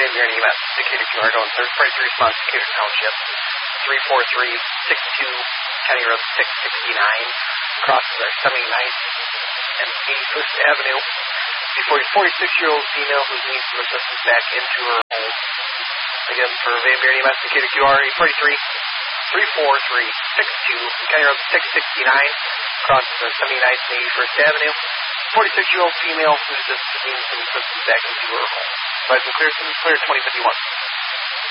Van Buren EMS, Decatur QR going third party response, Decatur Township, 34362 County Road 669, crosses our 79th and 81st Avenue. Before a 46-year-old female who needs some assistance back into her home. Again, for Van Buren EMS, Decatur QR 843-343-62 County Road 669, crosses our 79th and 81st Avenue. 46-year-old female who just needs some assistance back into her home. Advise and clear 2051.